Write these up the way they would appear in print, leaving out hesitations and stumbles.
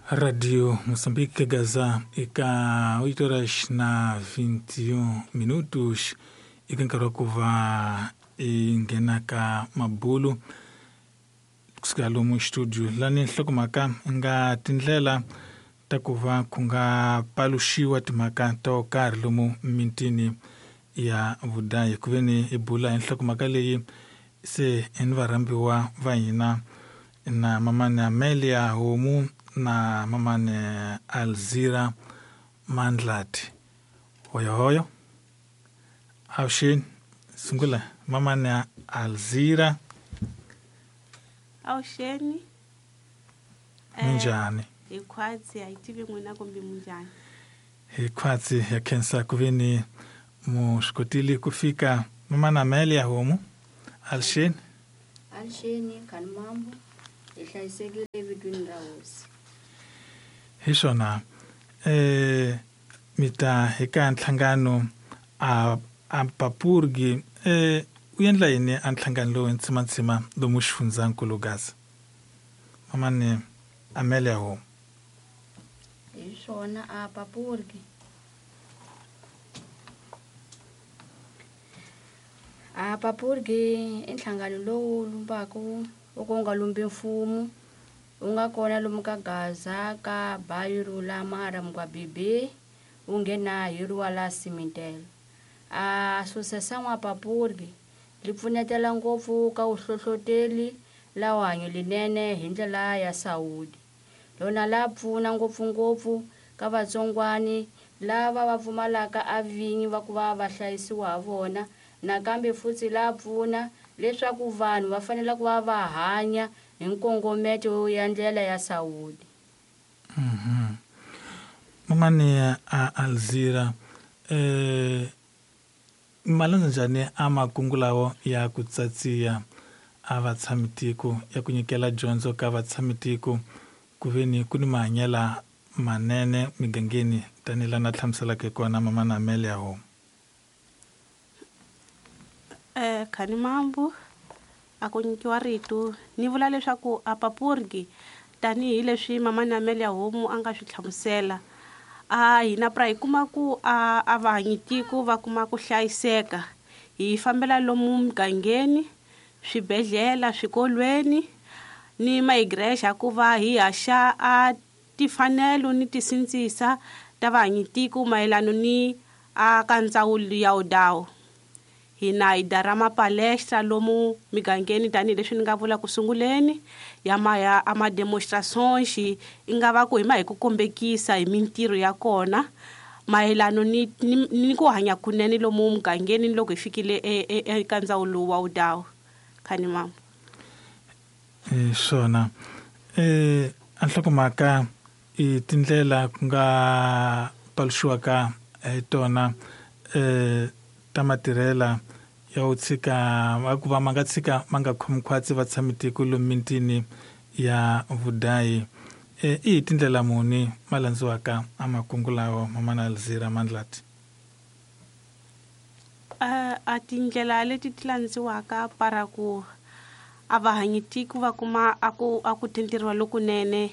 Radio Moçambique Gaza ika 8 horas na 21 minutos ikankarwa kuva ingenaka mabulu kusika lomu studio lani nhlokomhaka nga tindlela ta kuva ku nga paluxiwa timhaka to karhi lomu mintini ya vudayi ku ve ni i bula hi nhlokomhaka leyi se ni varambiwa va hina na mamani Amelia Homu na mamani Alzira Mandlati. Hoyo Aushin sungula mamani Alzira Ausheni minjani ikhwatsi ayitivi n'wina kumbe munjani ikhwatsi ya khensa ku ve ni muxikotile ku fika mamani Amelia Homu Alsheni khani mambo hi hlayisekile evitwini ra hosi hi swona mita eka nhlangano a Papurgi u endla yini a nhlangano lowu ntsimantsima lomu xifundzankulu Gaza mamani Amelia Homu hi swona a Papurgi i nhlangano lowu lumbaku u nga lumbi mfumo u nga kona lomu ka Gaza ka Bayiru la Mara Mgwabibi u nghena hi ruwa la Simitele Associação wa Papurgi li pfunetela ngopfu ka uhlohloteli la hanyo linene hi ndlela ya Saudi lona la pfuna ngopfu ka vatsongwani lava va pfumalaka avinyi va ku va hlayisiwa ha vona nakambe futhi la pfuna leswaku vanhu va fanele ku va hanya hi nkongometo ya ndlela ya Saudi. Mamani Alzira malandza njhani a makungulawo ya ku tsatsiya a vatshamisitiko ya ku nyikela dyondzo ka vatshamisitiko ku ve ni ku ni mahanyela manene migangeni tanila na hlamuselaka kona mamani Amelia Homu khani mambo a ku nyikiwa rito ni vula leswaku a Papurgi tanihi leswi mamani Amelia Homu a nga swi hlamusela hina pra hi kuma ku a vahanyitiko va kuma ku hlayiseka hi fambela lomu mugangeni swibedhlela swikolweni ni maigreja ku va hi haxa a tifanelo ni tisindzisa ta vahanyitiko mayelano ni ka ndzawulo ya udawu hina hi dara mapalestra lomu migangeni tanihileswi ni nga vula ku sunguleni a mademonstrations i nga va ku hi ku kombekisa hi mintirho ya kona mayelano ni ku hanya kunene lomu mugangeni loko hi fikile eka ndzawulo wa udawu khani mama swona anhlokomhaka i tindlela ku nga paluxiwaka hi tona ta matirhela ya u tshika va ku va ma nga tshika ma nga khomi khwatsi vatshamisitiko lomu mintini ya vudayi i hi tindlela muni ma landziwaka a makungu lawa mamani Alzira Mandlati a tindlela leti ti landziwaka para ku a vahanyitiko va kuma a ku tenteriwa lokunene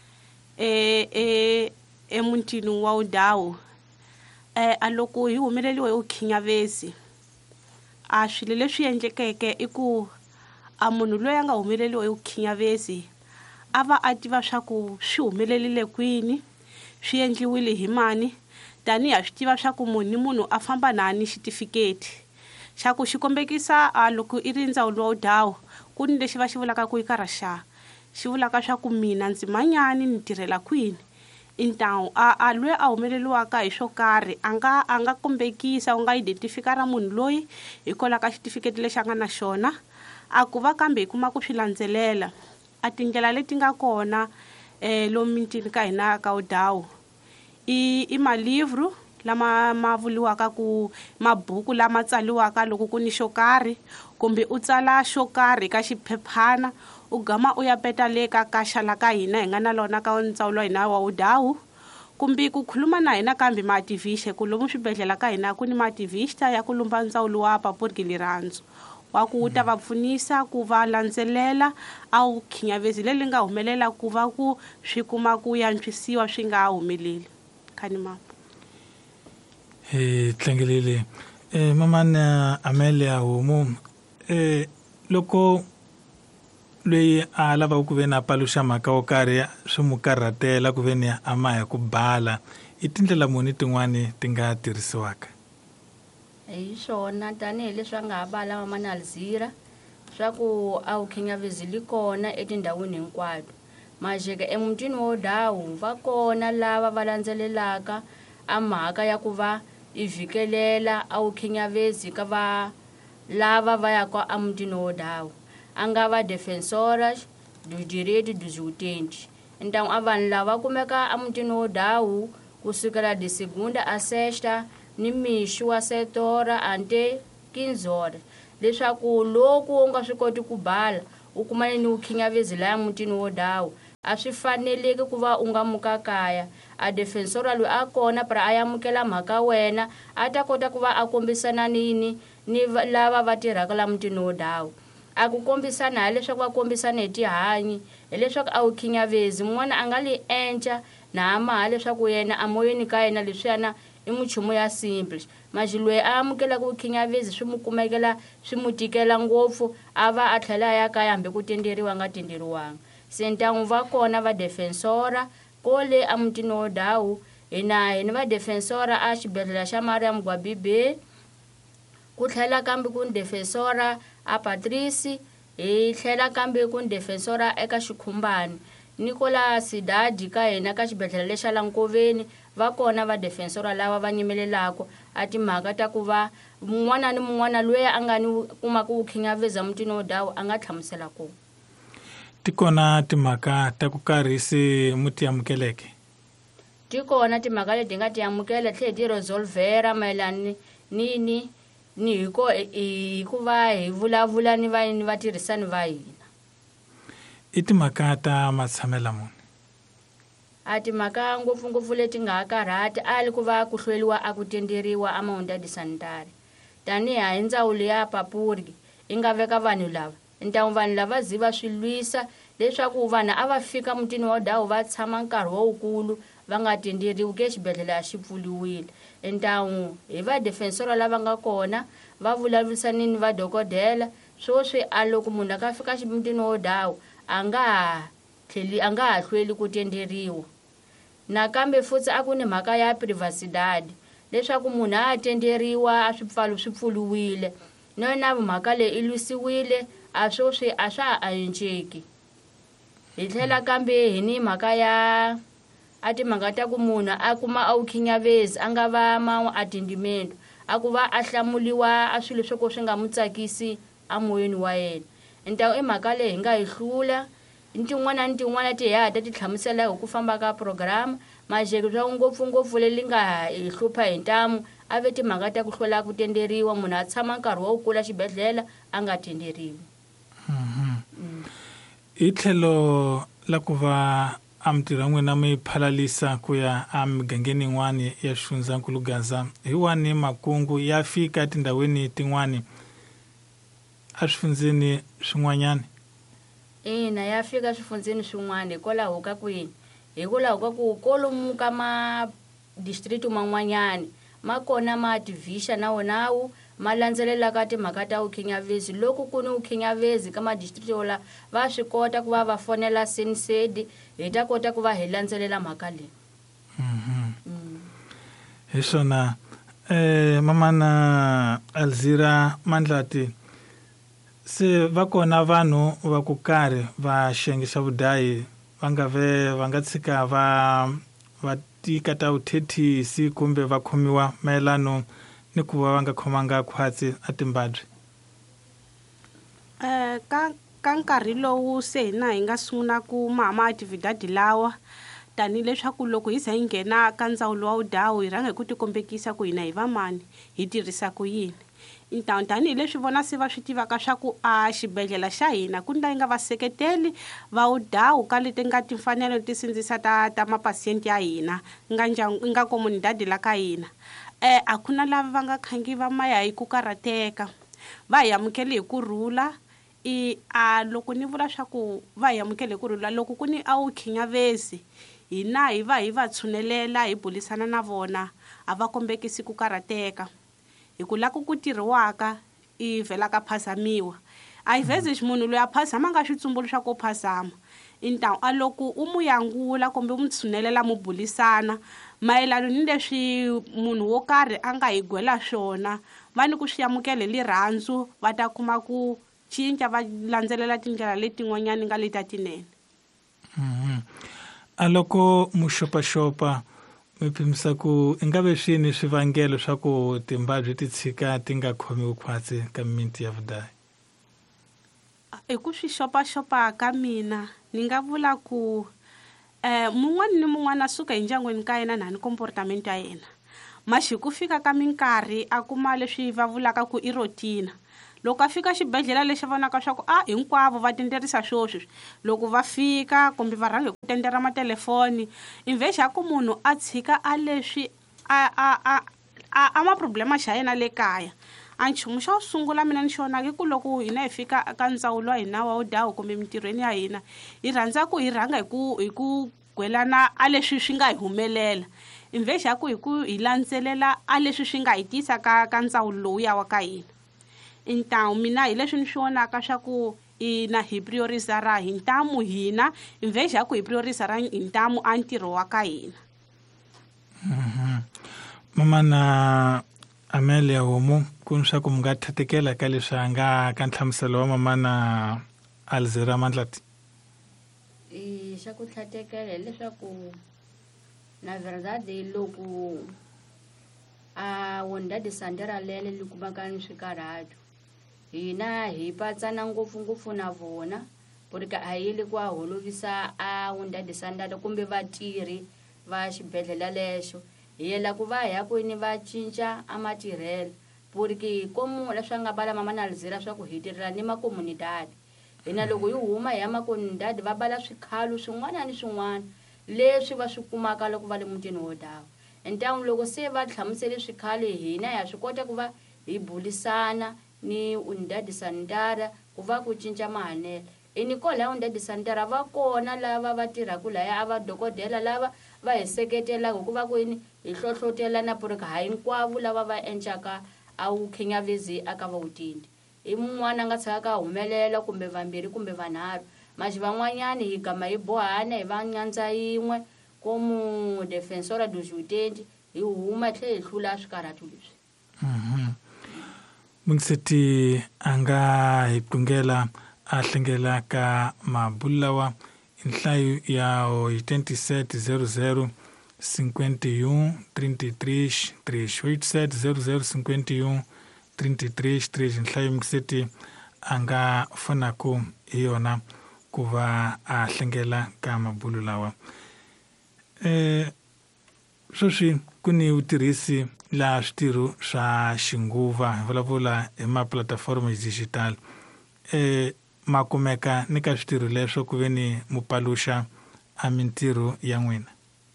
emutini wa udawu a loko hi humeleliwe hi ukhinyavesi a swilo leswi endlekeke i ku a munhu loyi a nga humeleliwe hi ukhinyavesi a va a tiva swa ku swi humelelile kwini swi endliwile hi mani tanihi a swi tiva swa ku munhu ni munhu a famba na ni xitifiketi xa ku xi kombekisa loko i ri ndzawulo wa udawu ku ni lexi va xi vulaka ku i karaxa xi vulaka swa ku mina ndzi manyani ni tirhela kwini intawu a loyi a humeleliwaka hi swo karhi a nga kombekisa u nga identifika ra munhu loyi hi kola ka xitifiketi lexi a nga na xona a ku va kambe hi kuma ku swi landzelela a tindlela leti nga kona lomu mintini ka hina ka udawu i malivru lama ma vuliwaka ku mabuku lama tsaliwaka loko ku ni xo karhi kumbe u tsala xo karhi ka xiphephana u gama u ya peta le ka kaxa la ka hina hi nga na lona ka ndzawulo wa hina wa udawu kumbe ku khuluma na hina kambe maaktivisti ku lomu swibedhlela ka hina ku ni maaktivista ya ku lumba ndzawulo wa Papurgi Lirandzo wa ku wu ta va pfunisa ku va landzelela a wu khinyavezi leri nga humelela ku va ku swi kuma ku yantswisiwa swi nga humeleli. Khani mama. Tlangelele mamana Amelia Homu loko loyi a lava ku ve na paluxa mhaka wo karhi swi mu karhatela ku ve ni a maya ku bala i tindlela muni tin'wani ti nga tirhisiwaka? Hi swona tanihileswi a nga ha bala mamana Alzira swa ku a wu khinyavezi li kona etindhawini hinkwato majeka emutini wo dawu va kona lava va landzelelaka a mhaka ya ku va i vhikelela a wu khinyavezi ka va lava va yaka emutini wo dawu a nga va defensoras dos direitos dos utentes. Então a vanhu lava kumeka emutini wo dawu kusukela de segunda a sexta ni mixo wa 7 horas ante 15 horas leswaku loko u nga swi koti ku bala u kumane ni wu khinyavezi la emutini wo dawu a swi faneleki ku va u nga muka kaya a defensora loyi a kona para a yamukela mhaka wena a ta kota ku va a kombisana ni lava va tirhaka la mutini wo dawu a ku kombisana hi leswaku va kombisana hi tihanyi hileswaku a wu khinyavezi mun'wana a nga li enca na amaha leswaku yena amoyeni ka yena leswiyana i muchumu ya simple maji loyi a amukela ku khinyavezi swi mu kumekela swi mu tikela ngopfu a va a tlhela ya kaya hambi ku tenderiwa nga tenderiwanga sentangu va kona va defensora kole emutini wo dawu hina va defensora a xibedhlele xa Mariam Gwabibe ku tlhela kambe ku defensora a Patrice hi tlhela kambe ku defensora eka Xikhumbani Nicolas Dadi ka hina ka xibedhlele lexa Lankoveni va kona va defensora lava va nyimelelako a timhaka ta ku va mun'wana ni mun'wana loyi a nga ni kuma ku khinyaveza mutini wo dawu a nga tlhamusela ku ti kona timhaka ta ku karhisi muti amukeleke? Ti kona timhaka leti nga ti amukela tlhe ti resolvera mayelana ni hikuva hi vulavula ni vatirhisani va hina. I timhaka ta matshamela muni? A timhaka ngopfungopfu leti nga karhati ali ku va ku hlweliwa a ku tenderiwa amahunda disanitari tanihi hi ndzawulo ya Papuri i nga veka vanhu lava ntawu vanhu lava ziva swilwisa leswaku vanhu a va fika mutini wo dawu va tshama nkarhi wukulu va nga tenderiwi ke xibedhlele a xi pfuliwile ntawu hi va defensora lava nga kona va vulavurisana ni va dokodela swi a loko munhu aka fika mutini wo dawu a nga ha hlweli ku tenderiwa nakambe futhi a ku ni mhaka ya privacidade leswaku munhu a tenderiwa a swipfalo swi pfuliwile na mhaka leyi ilwisiwile a swa ha enceki hi tlhela kambe hi ni mhaka ya a timhaka ta ku munhu a kuma a wu khinyavezi a nga va atendimento a ku va a hlamuliwa a swilo swo ko swi nga mu tsakisi amoyeni wa yena ntawu i mhaka leyi hi nga hi hlula tin'wana ni tin'wana ti ta ti hlamusela hi ku famba ka program majeki swa ngopfungopfu leli nga hi hlupha hi ntamu a ve timhaka ta ku hlwela ku tenderiwa munhu a tshama nkarhi wo kula xibedhlele a nga tenderiwi. Hi tlhelo la ku va a mintirho n'wina mi phalalisa ku ya a migangeni yin'wani ya Xifundzankulu Gaza hi wani makungu ya fika tindhawini tin'wani a swifundzeni swin'wanyani? Ina ya fika swifundzeni swin'wana hikwalaho ka kwini hikwalaho ka ku kolomu ka district man'wanyani ma kona ma division na wonawu ma landzelela ka timhaka ta ukhinyavezi loko ku ni ukhinyavezi ka district ola va swi kota ku va fonela sinsedi hi ta kota ku va hi landzelela mhaka leyi. Hi swona mamana Alzira Mandlati se va kona vanhu va ku karhi va xiyenge xa vudlayi va nga tshika va tika ta vuthethisi kumbe va khomiwa mayelano ni ku va nga khomanga khwatsi a timbabyi? Ka nkarhi lowu se hina hi nga sungula ku mama actividade lawa tanihileswaku loko hi za hi nghena ka ndzawulo wa vudhawu hi rhanga hi ku tikombekisa ku hina hi va mani hi tirhisa ku yini tanihileswi vona se va swi tivaka swa ku a xibedhlele xa hina ku nga yi nga vaseketeli va vudhawu ka leti nga timfanelo ti sindzisa ta mapasiyenti ya hina nga komunidadi la ka hina a ku na lava va nga khangi va maya hi ku karhateka va hi amukele hi kurhula loko ni vula swa ku va hi amukele hi kurhula loko ku ni a wu khinyavesi hina hi va tshunelela hi bulisana na vona a va kombekisi ku karhateka hi ku laka ku tirhiwaka i vhela ka phasamiwa a hi vhezi munhu loyi a phasama nga swi tsumbuxa ku phasama intawu a loko u mu yangula kumbe u mu tshunelela mu bulisana mayelana ni leswi munhu wo karhi a nga hi gwela swona va ni ku swi amukela hi rirhandzu va ta kuma ku cinca va landzelela tindlela letin'wanyani nga leta tinene. A loko muxopaxopa mi pimisa ku i nga ve swini swivangelo swa ku timbabyi ti tshika ti nga khomiwi khwatsi ka mimiti ya vudahi? Hi ku swi xopaxopa ka mina ni nga vula ku mun'wana ni mun'wana a suka hi ndyangwini ka yena na ni comportament ya yena maxi ku fika ka minkarhi a kuma leswi va vulaka ku i rotina loko a fika xibedhlele lexi vonaka swa ku hinkwavo va tenderisa swoswi loko va fika kumbe va rhange ku tendera matelefoni invexi ya ku munhu a tshika a leswi a maproblema xa yena le kaya a nchumu xa wu sungula mina ni xonaka ku loko hina hi fika ka ndzawulo wa hina wa wudawu kumbe mintirhweni ya hina hi rhandza ku hi rhanga hi ku gwelana a leswi swi nga hi humelela invexi ya ku hi landzelela a leswi swi nga hi tisa ka ndzawulo lowuya wa ka hina intawu mina hi leswi ni swi vonaka swa ku hina hi priorisara hi ntamu hina invexi ya ku hi priorisara hi ntamu a ntirho wa ka hina. Mamana Amelia Homu ku swa ku mi nga thatekela ka leswi a nga ka nhlamuselo wa mamana Alzira Mandlati? Xa ku tlhatekela hileswaku na verdade loko a wondadi sandera lele li kumaka ni swikarhato hina hi patsana ngopfungopfu na vona porque a yili ku a holovisa a wondadi sandera kumbe vatirhi va xibedhlele lexo hi yela ku va ya kwini va cinca a matirhelo porque komu leswi nga bala mama Alzira swa ku hi tirhela ni makomunidadi hina loko hi huma hi ya makomunidadi va bala swikhalu swin'wana ni swin'wana leswi va swi kumaka loko va le mutini wo dawa entangu loko se va tlhamusele swikhale hina ya swi kota ku va hi bulisana ni undadi sandara ku va ku cinca mahanelo ni kola undadi sandara va kona lava va tirhaku laya a va dokodela lava va hi seketelaka ku va ku hi hlohlotela na purika hinkwavo lava va encaka a wu khinyavezi aka va utindi i mun'wana nga tshaka humelela kumbe vambirhi kumbe vanharhu maxi van'wanyani hi gama hi bohana hi va nyanza yin'we komu defensora dos utenti hi huma tlhe hi hlula swikarhatu leswi. Mungiseti a nga hi qungela a hlengela ka mabulu lawa hi nhlayo ya 8700 51 33 8700 51 33 nhlayo mungiseti a nga fonaku hi yona ku va a hlengela ka mabulu lawa. Sweswi ku ni vutirhisi la switirho swa xinguva hi vulavula hi mapulatifomo digital ma kumeka ni ka switirho leswo ku ve ni mupaluxa a mintirho ya n'wina.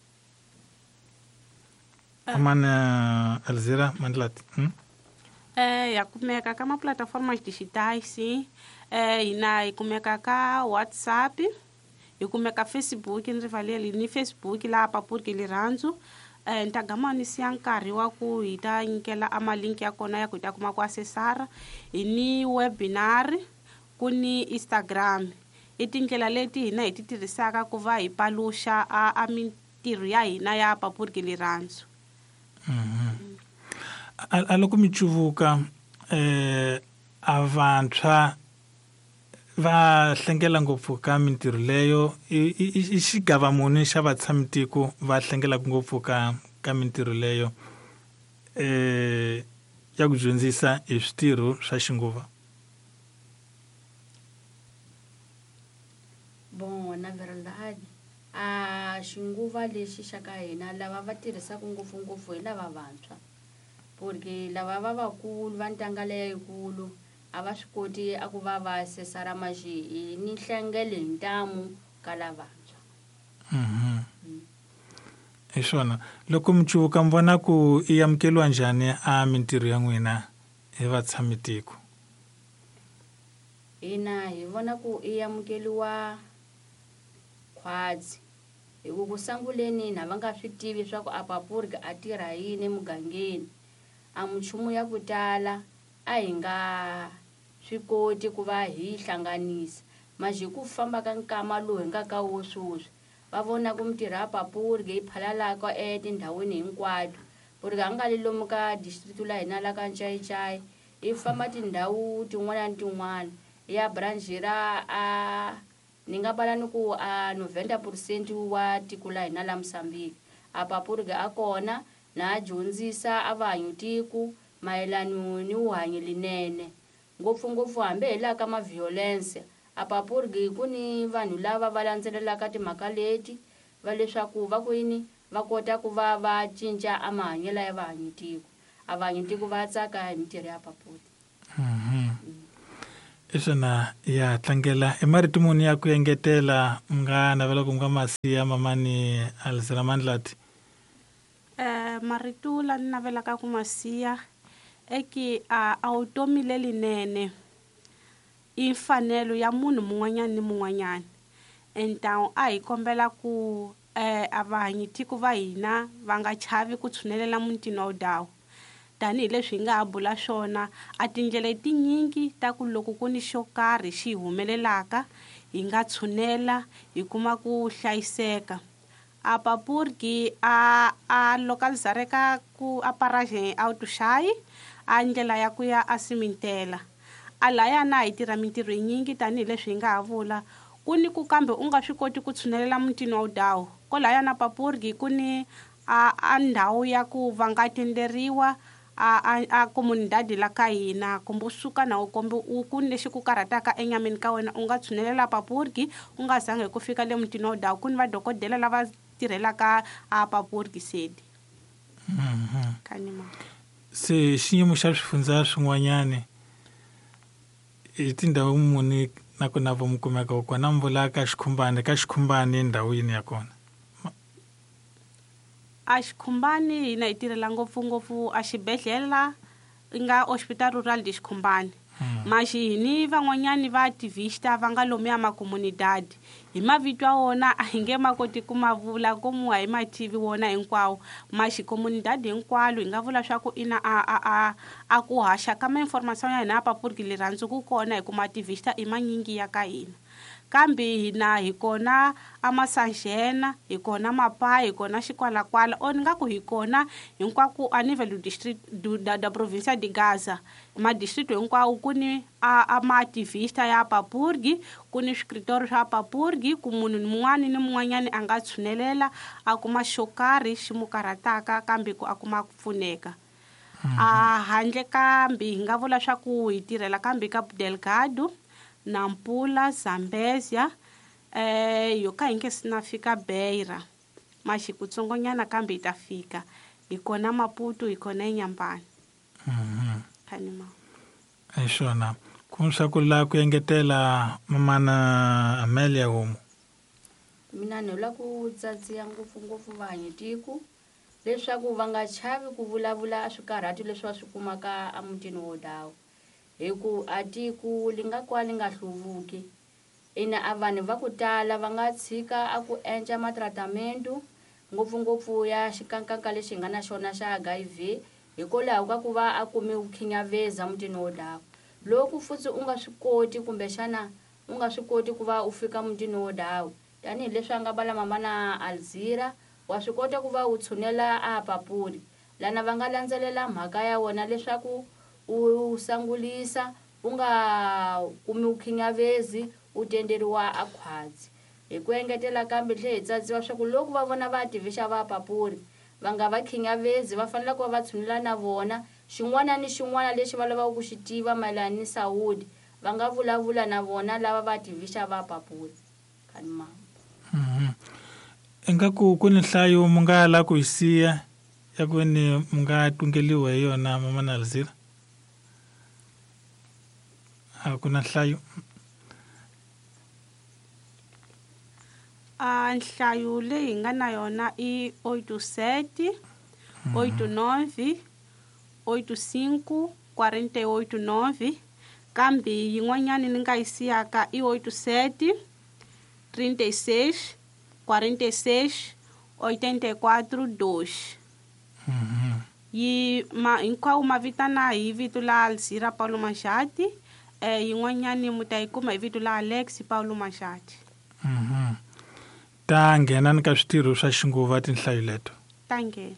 Amana Alzira Mandlati ya kumeka ka mapulatifomo digital hina hi kumeka ka WhatsApp hi kumeka Facebook ni rivaleli ni Facebook laha papuriki lirhandzu ntagama ni siya nkarhi wa ku hi ta nyikela a malinki ya kona ya ku hi ta kuma ku asesara hi ni webinar ku ni Instagram i tindlela leti hina hi ti tirhisaka ku va hi paluxa a mintirho ya hina ya papuriki lirhandzu. A loko mi cuvuka a vantshwa va hlengela ngopfu ka mintirho leyo i xigava muni xa vatshamimatiko va hlengelaku ngopfu ka mintirho leyo ya ku dyondzisa hi switirho swa xinguva? Bona verdade a xinguva lexi xa ka hina lava va tirhisaka ngopfungopfu hi lava vantshwa porque lava va vakulu va ntanga leyikulu a va swi koti a ku va va sesara maxi ni nhlengele hi ntamu ka lavantshwa. Hi swona loko mi cuvuka mi vona ku i amukeliwa njhani a mintirho ya n'wina hi vatshamimatiko? hina hi vona ku i amukeliwa khwatsi hi ku sanguleni na va nga swi tivi swa ku a Papurgi a tirha yini emugangeni a minchumu ya ku tala a hi nga swi koti ku va hi hlanganisa maji ku famba ka nkama lowu hi nga ka wo swoswi va vona ku mitirha ya Papurgi yi phalalaka etindhawini hinkwato Purgi a nga le lomu ka district la hina la ka Nchayinchayi i famba tindhawu tin'wana na tin'wana ya branch ra ni nga bala ni ku 90% wa tiko la hina la Mozambique a Papurgi a kona na dyondzisa a vaanyitiku mayelano ni vuhanyi linene ngopfungopfu hambi hi la ka ma-violence a Papurgi ku ni vanhu lava va landzelelaka timhaka leti va leswaku va ku yini va kota ku va cinca a mahanyelo ya vaanyitiku a vaanyitiku va tsaka hi mitirho ya Papurgi. Iswona ya tlangela emarito muni ya ku engetela nga navela ku nga masiya mamani Alizira Mandlati marito la ni navelaka ku masiya eki a vutomi lelinene i mfanelo ya munhu mun'wanyana ni mun'wanyana entawu a hi kombela ku a vaanyitiku va hina va nga chavi ku tshunelela mutini wa Udawu tanihileswi hi nga ha bula swona a tindlela tinyingi ta ku loko ku ni xo karhi xi humelelaka hi nga tshunela hi kuma ku hlayiseka a Papurgi a lokalizareka ku a Paraje Autushayi a ndlela ya ku ya a Simintela a layana hi tirha mitirho yinyingi tanihileswi hi nga ha vula ku ni ku kambe u nga swi koti ku tshunelela mutini wa Udawu ko layana Papurgi ku ni a ndhawu ya ku va nga tenderiwa a komunidadi la ka hina kumbe u suka na u kombe u ku lexi ku karhataka enyameni ka wena u nga tshunelela Papurgi u nga zangi ku fika le mutini wa Udawu ku ni vadokodela lava tirhelaka a Papurgi sedi se xiyimo xa swifundza swin'wanyani hi tindhawu muni na ku na vo mi kumeka kona mi vulaka xikhumbani ndhawini ya kona a xikhumbani hina hi tirhela ngopfungopfu a xibedhlela i nga hospital rural de xikhumbani maxi hi ni van'wanyani va activista va nga lomu ya makomunidadi hi mavito ya wona a hi nge ma koti ku ma vula komuwa hi ma-TV wona hinkwawo maxi komunidadi hinkwalo hi nga vula swa ku ina a ku haxa ka ma-information ya hina ya Papurgi le rhandzu ku kona hi ku ma-activista i manyingi ya ka hina kambe hina hi kona a Masanjena hi kona Mapa hi kona Xikwalakwala ni nga ku hi kona hinkwako a nivel district da provincia de Gaza madistrict hinkwawo ku ni a ma-activista ya Papurgi ku ni swikitori swa Papurgi ku munhu mun'wana ni mun'wanyana a nga tshunelela a kuma xo karhi xi mu karhataka kambe ku a kuma ku pfuneka a handle kambe hi nga vula swa ku hi tirhela kambe ka Delgado Nampula Zambezia yo ka hi nge sina fika Beira maxi kutsongonyana kambe hi ta fika hi kona Maputo hi kona eNyambani kanima hi swona ku swa ku la ku engetela mamana Amelia homu mina ni la ku tsatsiya ngopfungopfu vaanyitiku leswaku va nga chavi ku vulavula swikarhati leswi va swi kumaka a mutini wo Udawu hi ku a tiku li nga kwali nga hluvuki ina a vanhu va ku tala va nga tshika a ku enca matratamento ngopfungopfu ya xikankanka lexi hi nga na xona xa HIV hikwalaho ka ku va a kume ukhinyaveza mutini wo Udawu loko futhi u nga swi koti kumbe xana u nga swi koti ku va u fika mutini wo Udawu tanihileswi a nga bala mamana Alizira wa swi kota ku va u tshunela a Papurgi lana va nga landzelela mhaka ya wona leswaku u sangulisa u nga kumi ukhinyavezi u tenderiwa a khwatsi hi ku engetela kambe tlhe hi tsatsiwa swa ku loko va vona va activista va Papurgi va nga va khinyavezi va fanele ku va va tshunela na vona xin'wana ni xin'wana lexi va lavaka ku xi tiva mayelana ni Saudi va nga vulavula na vona lava va activista va Papurgi kanima ingaku ku ni nhlayo mu nga la ku hi siya ya ku ni mu nga tungeliwa hi yona mamana Alizira a ku na nhlayo nhlayo leyi hi nga na yona i 87 89 85 48 9 kambe yin'wanyani ni nga yi siyaka i 87 36 46 84 2. Hinkwawo ma vitana hi vito la Alzira Paulo Mashati. Yin'wanyani mu ta yi kuma hi vito la Alex Paulo Mashati. Ta nghena ni ka switirho swa xinguva tinhlayo leto. Ta nghena.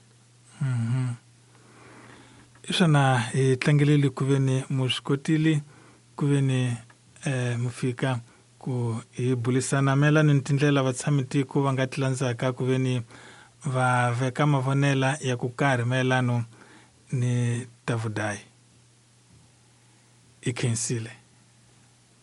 I swona hi tlangeleli ku ve ni mu swi kotile ku ve ni mu fika ku hi bulisana mayelana ni tindlela vatshami-tiko va nga ti landzaka ku ve ni va veka mavonela ya ku karhi mayelana ni ta vudayi. I khensile.